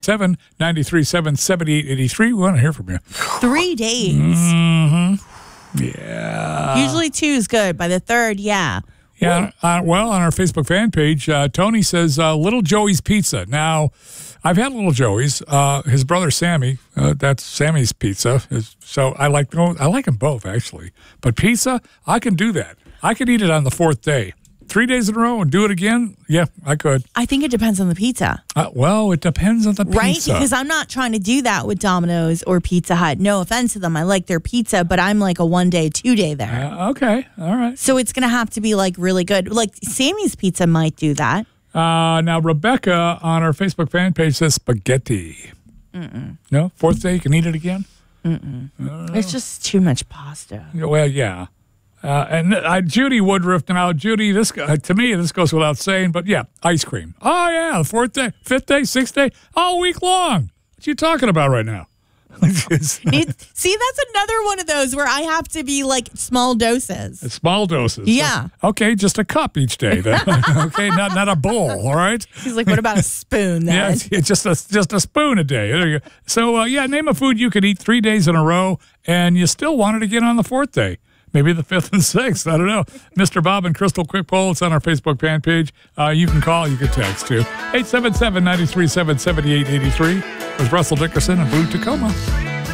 793-778-83. We want to hear from you. 3 days. Mm-hmm. Yeah. Usually 2 is good. By the 3rd, yeah. Yeah. Well, on our Facebook fan page, Tony says Little Joey's Pizza. Now, I've had Little Joey's. His brother Sammy, that's Sammy's Pizza. So I like them both, actually. But pizza, I can do that. I could eat it on the 4th day. 3 days in a row and do it again? Yeah, I could. I think it depends on the pizza. Well, it depends on the pizza. Right? Because I'm not trying to do that with Domino's or Pizza Hut. No offense to them. I like their pizza, but I'm like a 1 day, 2 day there. Okay. All right. So it's going to have to be like really good. Like Sammy's Pizza might do that. Now, Rebecca on our Facebook fan page says spaghetti. No? 4th day, you can eat it again? It's just too much pasta. Well, yeah. And Judy Woodruff. Now, Judy, to me, this goes without saying, but yeah, ice cream. Oh, yeah, 4th day, 5th day, 6th day, all week long. What you talking about right now? See, that's another one of those where I have to be like small doses. Small doses. Yeah. Okay, just a cup each day then. Okay, not a bowl, all right? He's like, what about a spoon then? Yeah, it's just a spoon a day. There you go. So, name a food you could eat 3 days in a row, and you still want it again on the 4th day. Maybe the 5th and 6th. I don't know. Mr. Bob and Crystal Quick Poll. It's on our Facebook fan page. You can call. You can text, too. 877-937-7883 with Russell Dickerson and Blue Tacoma.